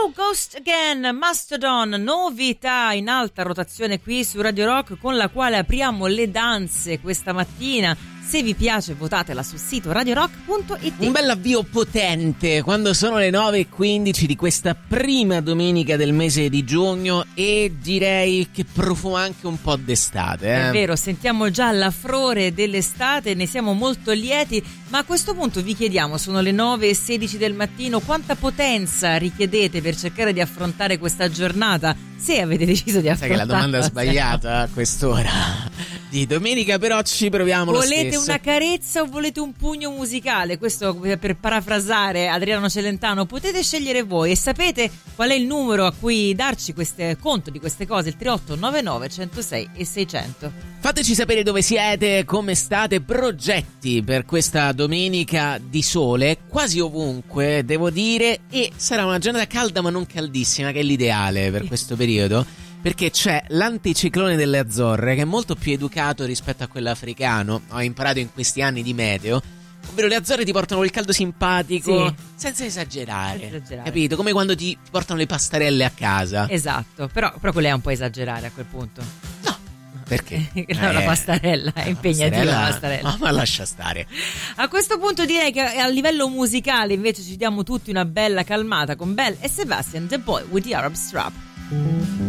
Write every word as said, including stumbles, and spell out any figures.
Oh, Ghost Again, Mastodon, novità in alta rotazione qui su Radio Rock, con la quale apriamo le danze questa mattina. Se vi piace votatela sul sito radio rock punto it. Un bel avvio potente quando sono le nove e quindici di questa prima domenica del mese di giugno, e direi che profuma anche un po' d'estate, eh? È vero, sentiamo già l'affrore dell'estate, ne siamo molto lieti, ma a questo punto vi chiediamo, sono le nove e sedici del mattino, quanta potenza richiedete per cercare di affrontare questa giornata, se avete deciso di affrontarla. Sai che la domanda è sbagliata a quest'ora di domenica, però ci proviamo lo stesso. Volete una carezza o volete un pugno musicale? Questo per parafrasare Adriano Celentano, potete scegliere voi. E sapete qual è il numero a cui darci queste, conto di queste cose? Il tre otto nove nove uno zero sei e seicento. Fateci sapere dove siete, come state, progetti per questa domenica di sole, quasi ovunque devo dire, e sarà una giornata calda ma non caldissima, che è l'ideale per questo periodo, perché c'è l'anticiclone delle Azzorre, che è molto più educato rispetto a quello africano. Ho imparato in questi anni di meteo, ovvero le Azzorre ti portano il caldo simpatico, sì, senza esagerare, senza esagerare, capito? Come quando ti portano le pastarelle a casa. Esatto, però, però quella è un po' esagerare a quel punto. No, perché? No, eh, la pastarella è impegnativa, la pastarella. No, ma lascia stare. A questo punto direi che a livello musicale invece ci diamo tutti una bella calmata con Belle e Sebastian, The Boy with the Arab Strap.